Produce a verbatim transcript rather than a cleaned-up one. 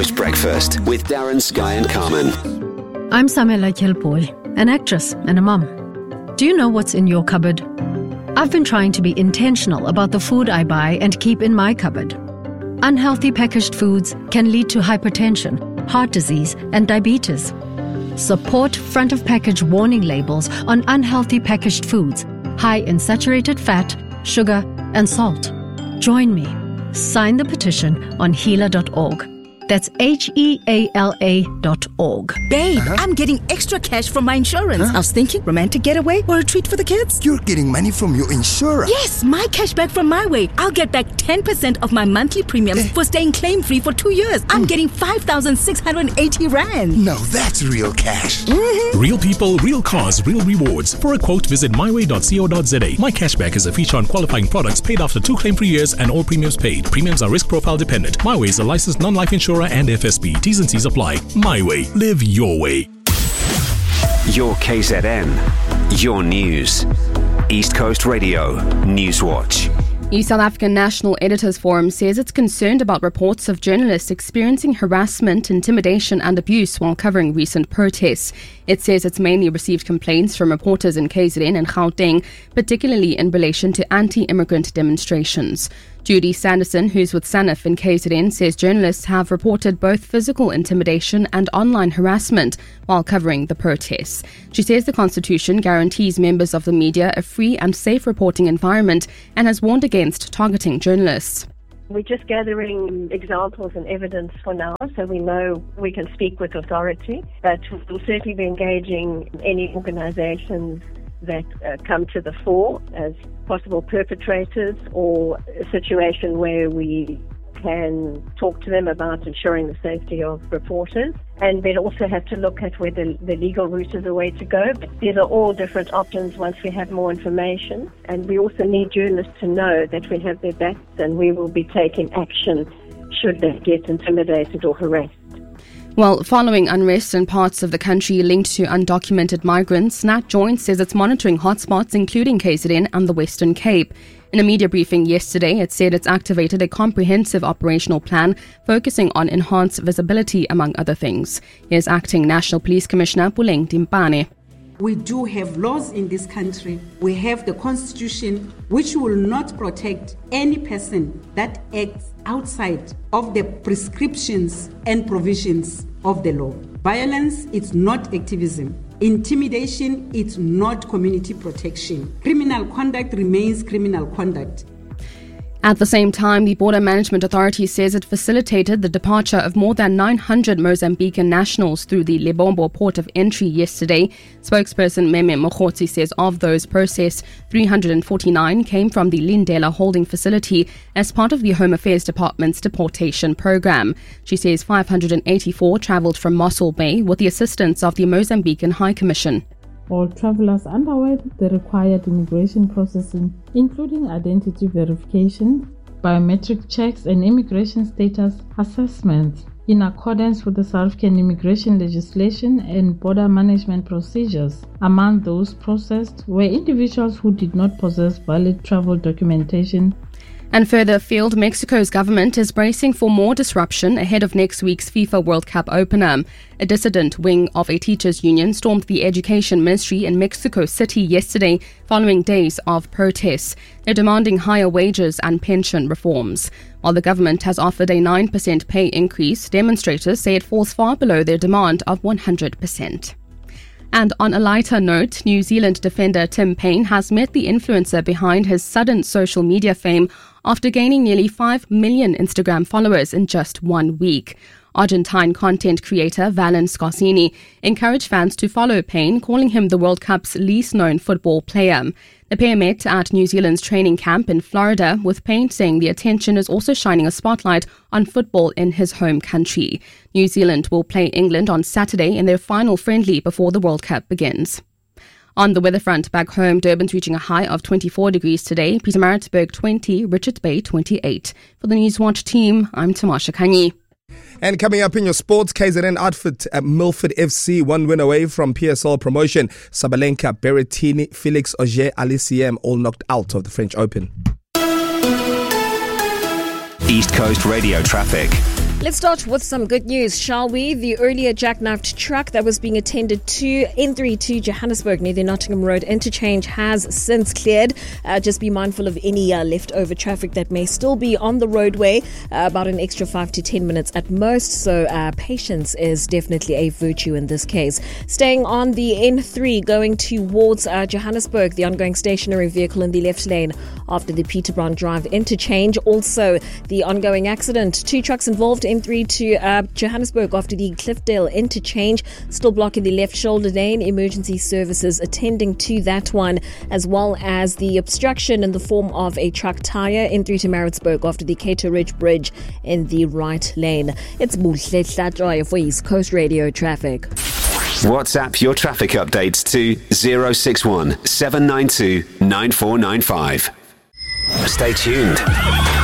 Coast Breakfast with Darren, Sky and Carmen. I'm Samela Kelpoy, an actress and a mum. Do you know what's in your cupboard? I've been trying to be intentional about the food I buy and keep in my cupboard. Unhealthy packaged foods can lead to hypertension, heart disease, and diabetes. Support front-of-package warning labels on unhealthy packaged foods, high in saturated fat, sugar, and salt. Join me. Sign the petition on healer dot org. That's H E A L A dot org. Babe, Uh-huh. I'm getting extra cash from my insurance. Huh? I was thinking romantic getaway or a treat for the kids. You're getting money from your insurance? Yes, my cash back from My Way. I'll get back ten percent of my monthly premiums for staying claim-free for two years. I'm getting five thousand six hundred eighty rand. Now that's real cash. Mm-hmm. Real people, real cars, real rewards. For a quote, visit my way dot co dot za. My Cashback is a feature on qualifying products paid after two claim-free years and all premiums paid. Premiums are risk profile dependent. My Way is a licensed non-life insurer and F S B. T's and C's apply. My Way. Live your way. Your K Z N. Your news. East Coast Radio. Newswatch. The South African National Editors Forum says it's concerned about reports of journalists experiencing harassment, intimidation and abuse while covering recent protests. It says it's mainly received complaints from reporters in K Z N and Gauteng, particularly in relation to anti-immigrant demonstrations. Judy Sanderson, who's with SANIF in K Z N, says journalists have reported both physical intimidation and online harassment while covering the protests. She says the Constitution guarantees members of the media a free and safe reporting environment and has warned against targeting journalists. We're just gathering examples and evidence for now, so we know we can speak with authority, but we'll certainly be engaging any organisations that uh, come to the fore as possible perpetrators or a situation where we can talk to them about ensuring the safety of reporters, and then also have to look at whether the legal route is the way to go. But these are all different options once we have more information, and we also need journalists to know that we have their backs and we will be taking action should they get intimidated or harassed. Well, following unrest in parts of the country linked to undocumented migrants, NatJoint says it's monitoring hotspots including K Z N and the Western Cape. In a media briefing yesterday, it said it's activated a comprehensive operational plan focusing on enhanced visibility, among other things. Here's Acting National Police Commissioner Puleng Timpane. We do have laws in this country. We have the Constitution, which will not protect any person that acts outside of the prescriptions and provisions of the law. Violence is not activism. Intimidation is not community protection. Criminal conduct remains criminal conduct. At the same time, the Border Management Authority says it facilitated the departure of more than nine hundred Mozambican nationals through the Lebombo port of entry yesterday. Spokesperson Meme Mokgotsi says of those processed, three hundred forty-nine came from the Lindela holding facility as part of the Home Affairs Department's deportation program. She says five hundred eighty-four travelled from Mossel Bay with the assistance of the Mozambican High Commission. All travellers underwent the required immigration processing, including identity verification, biometric checks and immigration status assessments, in accordance with the South African immigration legislation and border management procedures. Among those processed were individuals who did not possess valid travel documentation. And further afield, Mexico's government is bracing for more disruption ahead of next week's FIFA World Cup opener. A dissident wing of a teachers' union stormed the education ministry in Mexico City yesterday following days of protests. They're demanding higher wages and pension reforms. While the government has offered a nine percent pay increase, demonstrators say it falls far below their demand of one hundred percent. And on a lighter note, New Zealand defender Tim Payne has met the influencer behind his sudden social media fame after gaining nearly five million Instagram followers in just one week. Argentine content creator Valen Scorsini encouraged fans to follow Payne, calling him the World Cup's least known football player. The pair met at New Zealand's training camp in Florida, with Payne saying the attention is also shining a spotlight on football in his home country. New Zealand will play England on Saturday in their final friendly before the World Cup begins. On the weather front, back home, Durban's reaching a high of twenty-four degrees today, Pietermaritzburg twenty, Richards Bay twenty-eight. For the Newswatch team, I'm Tamasha Kanyi. And coming up in your sports, K Z N outfit at Milford F C, one win away from P S L promotion. Sabalenka, Berrettini, Felix Auger, Aliciem all knocked out of the French Open. East Coast Radio traffic. Let's start with some good news, shall we? The earlier jackknifed truck that was being attended to N three to Johannesburg near the Nottingham Road interchange has since cleared. Uh, just be mindful of any uh, leftover traffic that may still be on the roadway, uh, about an extra five to ten minutes at most. So uh, patience is definitely a virtue in this case. Staying on the N three, going towards uh, Johannesburg, the ongoing stationary vehicle in the left lane after the Peterborough Drive interchange. Also, the ongoing accident. Two trucks involved, N three to uh, Johannesburg after the Cliffdale interchange, still blocking the left shoulder lane. Emergency services attending to that one, as well as the obstruction in the form of a truck tyre, N three to Maritzburg after the Cato Ridge Bridge in the right lane. It's Buhle Hlatjoy for East Coast Radio Traffic. WhatsApp your traffic updates to zero six one seven nine two nine four nine five. Stay tuned.